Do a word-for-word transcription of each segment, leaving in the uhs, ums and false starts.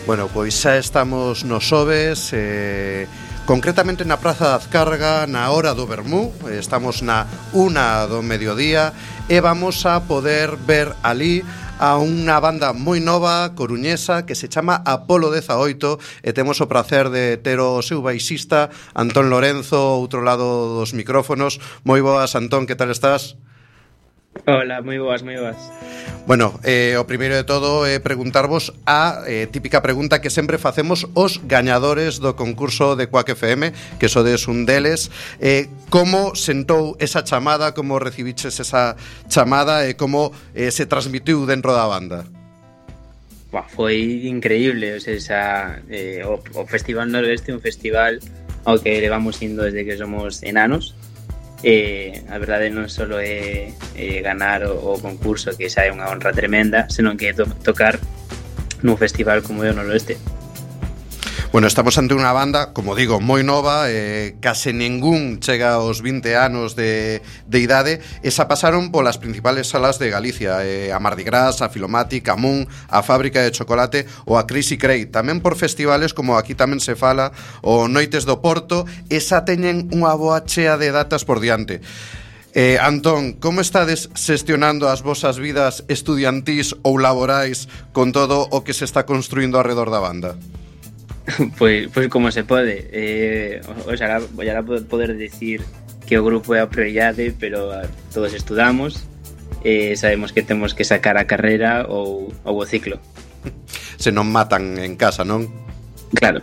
Bueno, pois xa estamos nos Xoves, eh, concretamente na Praza da Azcárraga, na hora do vermú. Estamos na una do mediodía e vamos a poder ver ali a unha banda moi nova coruñesa que se chama Apolo dezaoito e temos o prazer de ter o seu baixista Antón Lorenzo, outro lado dos micrófonos. Moi boas, Antón, que tal estás? Hola, moi boas, moi boas. Bueno, eh, o primeiro de todo é eh, preguntarvos a eh, típica pregunta que sempre facemos os gañadores do concurso de Quack F M, que sodes un deles. eh, Como sentou esa chamada, como recibiches esa chamada e como eh, se transmitiu dentro da banda? Buah, foi increíble, o sea, esa, eh, o, o Festival Noroeste, un festival ao que levamos indo desde que somos enanos. Eh, a verdade non só é eh, ganar o, o concurso, que xa é unha honra tremenda, senón que é to- tocar nun festival como é o Noroeste. Bueno, estamos ante unha banda, como digo, moi nova, eh, case ningún chega aos vinte anos de, de idade, e xa pasaron polas principales salas de Galicia, eh, a Mardi Gras, a Filomatic, a Moon, a Fábrica de Chocolate ou a Crazy Crate, tamén por festivales como aquí tamén se fala, o Noites do Porto, e xa teñen unha boa chea de datas por diante. Eh, Antón, como estades xestionando as vosas vidas estudiantís ou laborais con todo o que se está construindo alrededor da banda? Pois, pois como se pode, eh, oxalá, oxalá poder decir que o grupo é a prioridade, pero a, todos estudamos e eh, sabemos que temos que sacar a carreira ou, ou o ciclo. Se non matan en casa, non? Claro.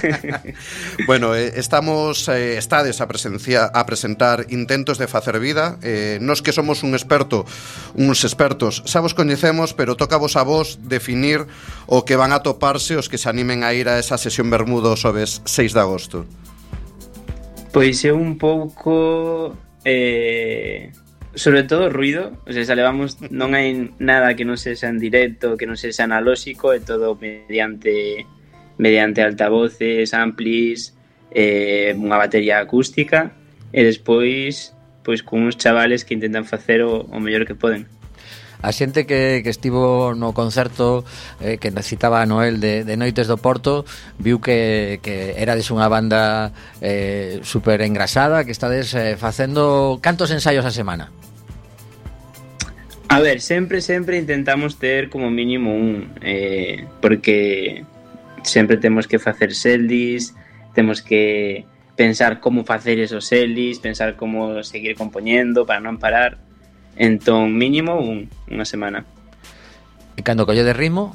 Bueno, eh, estamos eh, estades a presencia a presentar Intentos de facer vida. Eh, nos que somos un experto, uns expertos, xa vos coñecemos, pero toca vos a vos definir o que van a toparse os que se animen a ir a esa sesión Bermudo Xoves seis de agosto. Pois é un pouco eh, sobre todo ruido, o sea, xa levamos, non hai nada que non sexa en directo, que non sexa analóxico, é todo mediante mediante altavoces, amplis, eh, unha batería acústica e despois pois con uns chavales que intentan facer o, o mellor que poden. A xente que, que estivo no concerto eh, que necesitaba a Noel de, de Noites do Porto viu que, que erades unha banda eh, super engrasada, que estades eh, facendo cantos ensaios a semana? A ver, sempre, sempre intentamos ter como mínimo un eh, porque sempre temos que facer setlist, temos que pensar como facer esos setlist, pensar como seguir compoñendo para non parar. Entón, mínimo un, unha semana. E cando colle de ritmo?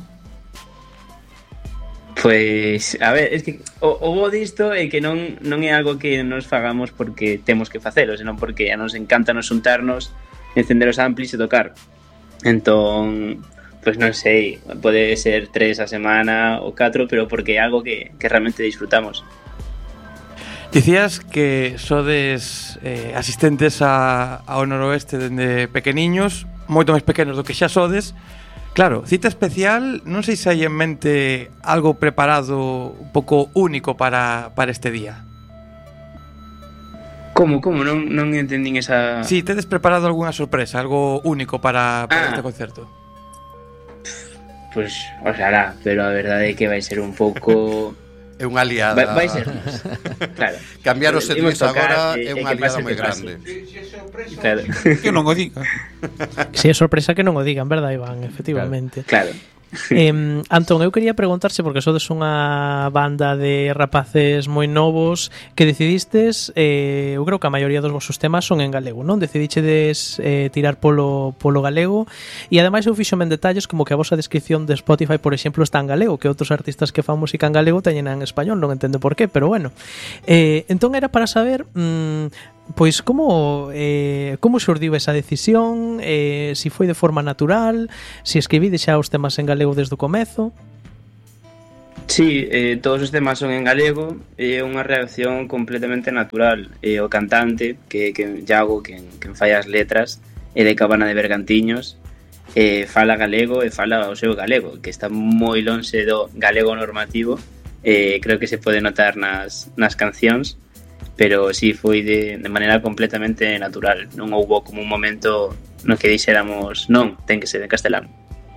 Pois, a ver, es que o, o bo disto é que non, non é algo que nos fagamos porque temos que facelo, senón porque a nos encanta nos juntarnos, encender os amplis e tocar. Entón, pois non sei, pode ser tres a semana ou catro, pero porque é algo que, que realmente disfrutamos. Dicías que sodes eh, asistentes a, ao Noroeste dende pequeniños, moito máis pequenos do que xa sodes. Claro, cita especial, non sei se hai en mente algo preparado un pouco único para, para este día. Como, como? Non, non entendín esa... Si, sí, tedes preparado algunha sorpresa, algo único para, para ah. este concerto. Pois, oxalá, pero a verdade é que vai ser un pouco... É unha aliada. Vai, vai ser, claro. Cambiar os setlist agora é unha aliada moi grande. Claro. Que non o diga. Si é sorpresa que non o digan, verdad, Iván? Efectivamente. Claro. eh, Antón, eu quería preguntarse, porque sodes unha banda de rapaces moi novos, que decidistes, eh, eu creo que a maioría dos vosos temas son en galego, non? Decidichedes eh, tirar polo, polo galego, e ademais eu fixome en detalles como que a vosa descripción de Spotify, por exemplo, está en galego, que outros artistas que fan música en galego teñen en español, non entendo por qué, pero bueno. Eh, entón era para saber... Mmm, pois como eh, como xurdiu esa decisión, eh, si foi de forma natural, si escribide xa os temas en galego desde o comezo. Sí, eh, todos os temas son en galego e é unha reacción completamente natural. E o cantante, que, que Iago, que, que fai as letras, é de Cabana de Bergantiños, eh, fala galego e fala o seu galego, que está moi lonxe do galego normativo, eh, creo que se pode notar nas, nas cancións, pero sí, foi de, de maneira completamente natural. Non houbo como un momento no que dixéramos non, ten que ser en castelán.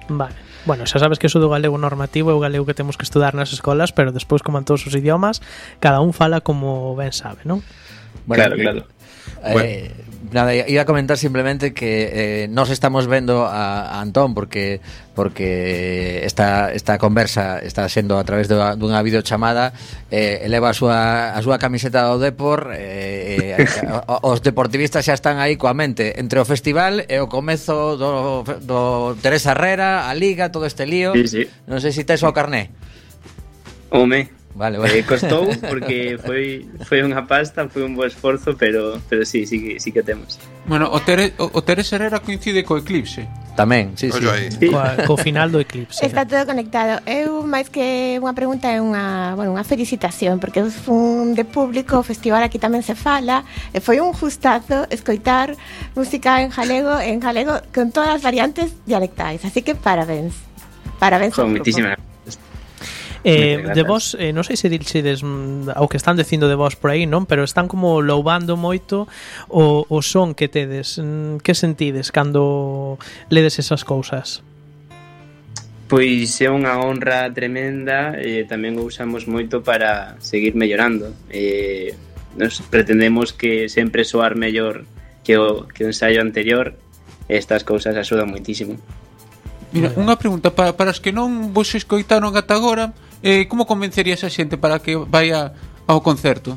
Vale. Bueno, xa sabes que eso do galego normativo é o galego que temos que estudar nas escolas, pero despois, como en todos os idiomas, cada un fala como ben sabe, non? Bueno, claro, claro. Eh, bueno. Nada, iba a comentar simplemente que eh, nos estamos vendo a, a Antón porque porque esta, esta conversa está sendo a través de dunha videochamada, eh, eleva a súa, a súa camiseta do Depor, eh, eh, os deportivistas xa están aí coa mente entre o festival e o comezo do, do Teresa Herrera, a Liga, todo este lío. Sí, sí. Non sei se tes o carné. Home, vale, vale. Eh, costou porque foi foi unha pasta, foi un bo esforzo, pero pero sí, sí que sí que temos. Bueno, o, Tere, o, o Teresa Herrera coincide co eclipse. Tamén, sí, sí. sí. Coa, co final do eclipse. Está todo conectado. Eu máis que unha pregunta é unha, bueno, unha felicitación, porque é un de público, o festival aquí tamén se fala, e foi un gustazo escoitar música en galego, en galego con todas as variantes dialectais, así que parabéns. Parabéns ao grupo. Moitísimas Eh, de vos, eh, non sei se dixedes mm, ao que están dicindo de vos por aí, non? Pero están como loubando moito o, o son que tedes. Mm, que sentides cando ledes esas cousas? Pois é unha honra tremenda e tamén o usamos moito para seguir mellorando. Eh, nos pretendemos que sempre soar mellor que o, que o ensaio anterior e estas cousas axudan moitísimo. Mira, unha pregunta para, para os que non vos escoitaron ata agora, eh, como convencerías a xente para que vaya ao concerto?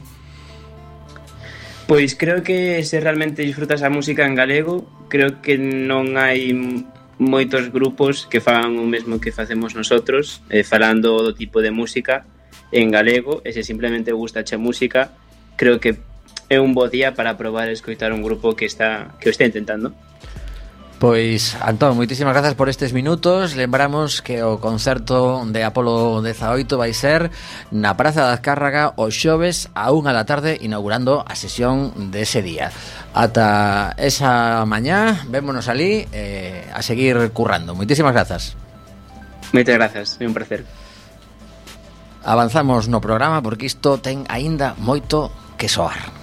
Pois creo que se realmente disfrutas a música en galego, creo que non hai moitos grupos que fagan o mesmo que facemos nosotros, eh, falando do tipo de música en galego, e se simplemente gustache a música, creo que é un bo día para probar a escoitar un grupo que está que o está intentando. Pois, Antón, moitísimas grazas por estes minutos. Lembramos que o concerto de Apolo dezaoito vai ser na Praza da Azcárraga o xoves a unha da tarde, inaugurando a sesión dese día. Ata esa mañá, vémonos ali eh, a seguir currando. Moitísimas grazas. Moitas grazas, é un placer. Avanzamos no programa porque isto ten aínda moito que soar.